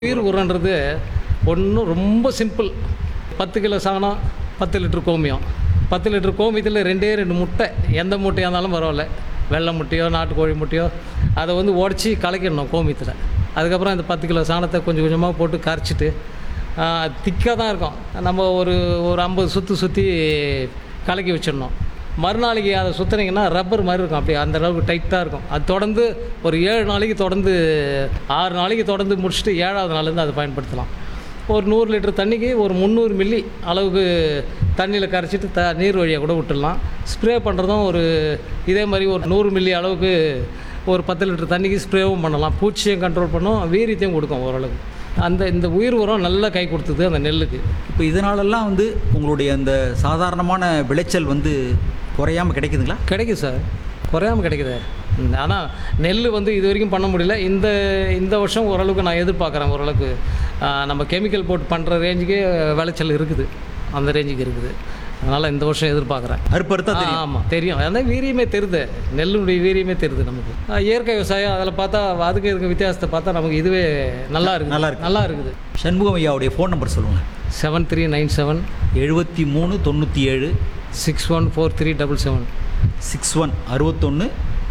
உயிர் உரன்றது ஒன்றும் ரொம்ப சிம்பிள். 10 கிலோ சாணம், 10 லிட்டர் கோமியம். 10 லிட்டர் கோமியத்தில் 2 முட்டை, எந்த முட்டையாக இருந்தாலும் பரவாயில்ல, வெள்ளை முட்டையோ நாட்டுக்கோழி முட்டையோ, அதை உடச்சி கலக்கிடணும் கோமியத்தில். அதுக்கப்புறம் இந்த 10 கிலோ சாணத்தை கொஞ்சம் கொஞ்சமாக போட்டு கரைச்சிட்டு, திக்காக தான் இருக்கும், நம்ம ஒரு 50 சுற்றி கலக்கி வச்சிடணும். மறுநாளைக்கு அதை சுற்றுனீங்கன்னா ரப்பர் மாதிரி இருக்கும், அப்படி அந்த அளவுக்கு டைட்டாக இருக்கும். அது தொடர்ந்து ஒரு 7 நாளைக்கு தொடர்ந்து 6 நாளைக்கு தொடர்ந்து முடிச்சுட்டு 7ஆவது நாள்லேருந்து அதை பயன்படுத்தலாம். ஒரு 100 லிட்டர் தண்ணிக்கு ஒரு 300 மில்லி அளவுக்கு தண்ணியில் கரைச்சிட்டு நீர் வழியாக கூட விட்டுடலாம். ஸ்ப்ரே பண்ணுறதும் இதே மாதிரி ஒரு 100 மில்லி அளவுக்கு ஒரு 10 லிட்டர் தண்ணிக்கு ஸ்ப்ரேவும் பண்ணலாம். பூச்சியும் கண்ட்ரோல் பண்ணும், வீரியத்தையும் கொடுக்கும் ஓரளவுக்கு. இந்த உயிர் உரம் நல்லா கை கொடுத்தது அந்த நெல்லுக்கு. இப்போ இதனாலெல்லாம் உங்களுடைய அந்த சாதாரணமான விளைச்சல் குறையாமல் கிடைக்குதுங்களா? கிடைக்குது சார், குறையாமல் கிடைக்குது. ஆனால் நெல் இது வரைக்கும் பண்ண முடியல. இந்த வருஷம் ஓரளவுக்கு நான் எதிர்பார்க்குறேன். ஓரளவுக்கு நம்ம கெமிக்கல் போட்டு பண்ணுற ரேஞ்சுக்கே விளைச்சல் இருக்குது, அந்த ரேஞ்சுக்கு இருக்குது. அதனால் இந்த வருஷம் எதிர்பார்க்குறேன். அறுப்பறுத்தா தெரியும். ஆமாம் தெரியும், அதான் வீரியமே தெரியுது, நெல்லுடைய வீரியமே தெரியுது நமக்கு. இயற்கை விவசாயம் அதில் பார்த்தா அதுக்கு இருக்க வித்தியாசத்தை பார்த்தா நமக்கு இதுவே நல்லா இருக்குது. சண்முகம் ஐயாவுடைய ஃபோன் நம்பர் சொல்லுங்கள். 7397 7397 614377 61 61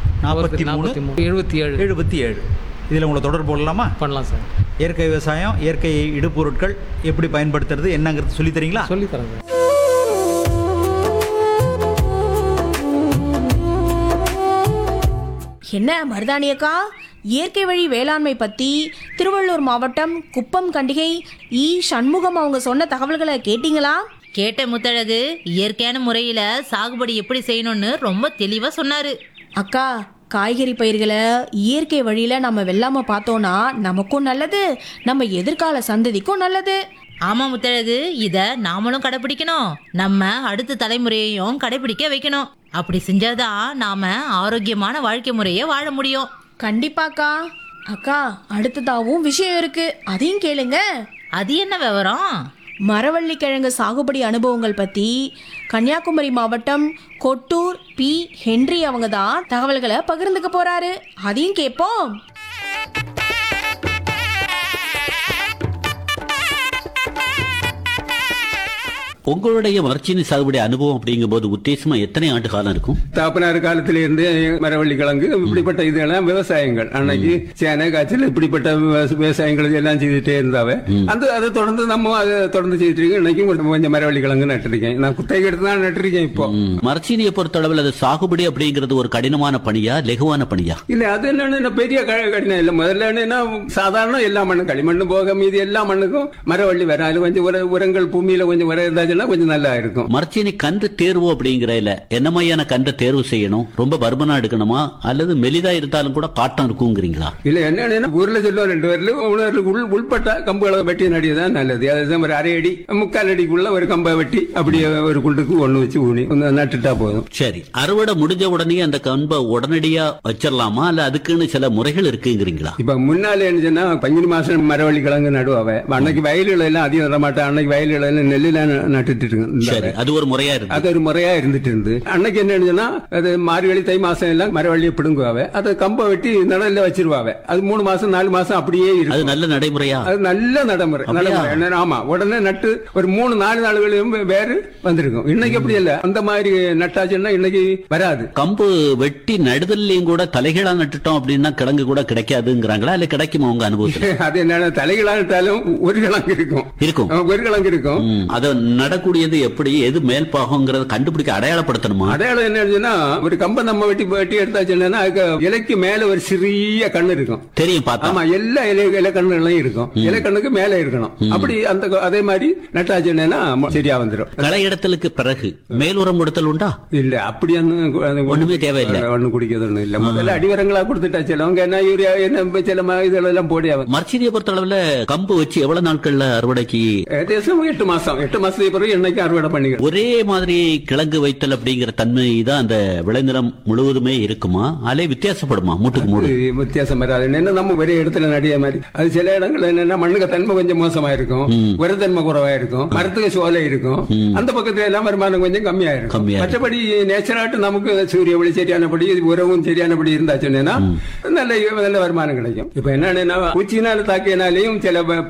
43 77. இதில் உங்களை தொடர்பு போடலாமா? பண்ணலாம் சார். இயற்கை விவசாயம், இயற்கை இடுபொருட்கள் எப்படி பயன்படுத்துறது என்னங்கிறது சொல்லி தரீங்களா? சொல்லித்தரேன் சார். என்ன மருதாணியக்கா, இயற்கை வழி வேளாண்மை பற்றி திருவள்ளூர் மாவட்டம் குப்பம் கண்டிகை சண்முகம் அவங்க சொன்ன தகவல்களை கேட்டிங்களா? கேட்ட முத்தழகு இயற்கையான முறையில் சாகுபடி எப்படி செய்யணும்னு ரொம்ப தெளிவாக சொன்னார். அக்கா, காய்கறி பயிர்களை இயற்கை வழியில் நம்ம வெள்ளாமல் பார்த்தோன்னா நமக்கும் நல்லது, நம்ம எதிர்கால சந்ததிக்கும் நல்லது. ஆமாம் முத்தழகு, இதை நாமளும் கடைப்பிடிக்கணும், நம்ம அடுத்த தலைமுறையையும் கடைப்பிடிக்க வைக்கணும். அப்படி செஞ்சாதான் நாம ஆரோக்கியமான வாழ்க்கை முறையை வாழ முடியும். கண்டிப்பாக்கா. அக்கா, அடுத்ததாகவும் விஷயம் இருக்கு, அதையும் கேளுங்க. அது என்ன விவரம்? மரவள்ளிக்கிழங்கு சாகுபடி அனுபவங்கள் பற்றி கன்னியாகுமரி மாவட்டம் கொட்டூர் பி ஹென்றி அவங்க தான் தகவல்களை பகிர்ந்துக்க போறாரு. அதையும் கேட்போம். உங்களுடைய மரச்சீனி சாகுபடி அனுபவம் அப்படிங்கும் போது உத்தேசமா எத்தனை ஆண்டு காலம் இருக்கும்? தாப்பனார் காலத்தில இருந்து மரவள்ளி கிழங்கு இப்படிப்பட்ட இதெல்லாம் விவசாயங்கள், அன்னைக்கு சேனை காய்ச்சல் இப்படிப்பட்ட விவசாயங்கள் எல்லாம் செய்துட்டே இருந்தாவே அதை தொடர்ந்து நம்ம அதை தொடர்ந்து செய்துட்டு இருக்கோம். இன்னைக்கும் கொஞ்சம் மரவள்ளி கிழங்கு நட்டுருக்கேன். நான் குத்தகை எடுத்து தான் நட்டுருக்கேன். இப்போ மரச்சீனியை பொறுத்தளவில் அது சாகுபடி அப்படிங்கிறது ஒரு கடினமான பணியா லெகுவான பணியா? இல்ல, அது என்னன்னு பெரிய கடினம் இல்ல. முதல்ல என்ன சாதாரண எல்லா மண்ணு, களிமண்ணு போக மீதி எல்லா மண்ணுக்கும் மரவள்ளி வர, அது கொஞ்சம் உரங்கள் பூமியில கொஞ்சம் வர இருந்தா கொஞ்சம் நல்லா இருக்கும். மரச்சீனி கன்று தேர்வு அப்படிங்கிறதுல என்ன மாதிரியான கன்று தேர்வு செய்யணும்? ரொம்ப பருமனா எடுக்கணுமா அல்லது மெலிதா இருந்தாலும் கூட காட்டம் இருக்குங்கிறீங்களா? இல்ல, என்ன ஊர்ல சொல்லுவோம் 2 பேர்ல உள்பட்ட கம்புகளை வெட்டி நடிகதான் நல்லது. அதாவது ஒரு 1/2 அடி 3/4 அடிக்குள்ள ஒரு கம்பை வெட்டி அப்படியே ஒரு குண்டுக்கு ஒண்ணு வச்சு ஊனி நட்டுட்டா போதும். சரி, அறுவடை முடிஞ்ச உடனே அந்த கம்பை உடனடியா வச்சிடலாமா இல்ல அதுக்குன்னு சில முறைகள் இருக்குங்கிறீங்களா? இப்ப முன்னால என்ன சொன்னா பங்குனி மாசம் மரவள்ளி கிழங்கு நடுவாவே, அன்னைக்கு வயல்கள் எல்லாம் அதிகம் வர மாட்டேன். அன்னைக்கு வயல்கள் எல்லாம் நெல்லுலாம் நட்டுட்டு இருக்கு. அது ஒரு முறையா இருக்கு. அது ஒரு முறையா இருந்துட்டு இருந்து அன்னைக்கு என்ன அது மார்கழி தை மாசம் எல்லாம் மரவள்ளியை பிடுங்குவாவே, அதை கம்பை வெட்டி நிழல்ல வச்சிருவாவே. அது 3 மாசம் 4 மாசம் அப்படியே இருக்கு. அது நல்ல நடைமுறையா? அது நல்ல நடைமுறை. ஆமா, உடனே நட்டு ஒரு 3-4 நாளுகளையும் வேறு வந்திருக்கும். இன்னைக்கு அப்படி இல்ல, அந்த மாதிரி நட்டாச்சுன்னா இன்னைக்கு வராது. கம்பு வெட்டி நடுதல்லையும் கூட தலைகீழா நட்டுட்டோம் அப்படின்னா கிழங்கு கூட கிடைக்காதுங்கிறாங்களா இல்ல கிடைக்குமா உங்க அனுபவத்தில்? அது என்ன, தலைகீழா நட்டாலும் ஒரு கிழங்கு இருக்கும். ஒரு கிழங்கு இருக்கும். அதை நடக்கூடியது எப்படி, எது மேல் பாகங்கிறத கண்டுபிடிக்க அடையாளப்படுத்தணுமா? அடையாளம் என்னன்னா, ஒரு கம்பை நம்ம வெட்டி எடுத்தாச்சுன்னா இலைக்கு மேல ஒரு சிறிய கண்ணு இருக்கும். தெரியும், பார்த்தா. ஆமா, எல்லா இலை கண்ணுகளும் இருக்கும். இலை கண்ணுக்கு மேல இருக்கணும். அப்படி அதே மாதிரி நட்டாச்சுன்னா சரியா வந்துடும். களை இடத்துக்கு பிறகு மேலுரம் கொடுத்தல் உண்டா? இல்ல, அப்படி ஒண்ணுமே தேவையில்லை. ஒண்ணு குடிக்கிறது ஒண்ணு இல்ல. முதல்ல அடிவரங்களா கொடுத்துட்டா சிலவங்க என்ன யூரியா என்ன சில இதெல்லாம் போடியா. மரச்சீனியை பொறுத்த அளவுல கம்பு வச்சு எவ்வளவு நாட்கள்ல அறுவடைக்கு? ஏகദേശம் 8 மாசம் 8 மாசத்துக்கு பிறகு என்னைக்கு அறுவடை பண்ணிக்கலாம். ஒரே மாதிரி கிழங்கு வைத்தல் அப்படிங்கிற தன்மை தான் அந்த விளைநிலம் முழுவதுமே இருக்குமா, அல்ல வித்தியாசப்படுமா மூட்டுக்கு மூடு? வித்தியாசம் வராது. என்ன நம்ம ஒரே இடத்துல நடிய மாதிரி அது சில இடங்கள்ல என்னன்னா மண்ணுக்கு தன்மை கொஞ்சம் மோசமா இருக்கும், உரத்தன்மை குறைவா இருக்கும், மரத்துக்கு சோலை இருக்கும், அந்த பக்கத்துல எல்லாம் வருமானம் கொஞ்சம் கம்மியா இருக்கும். மற்றபடி நேச்சராட்டு நமக்கு சூரிய ஒளி சரியானபடி உரவும் சரியானபடி இருந்தா சொன்னா நல்ல வருமானம் கிடைக்கும். இப்ப என்னன்னா பூச்சினால தாக்கியனாலையும் சில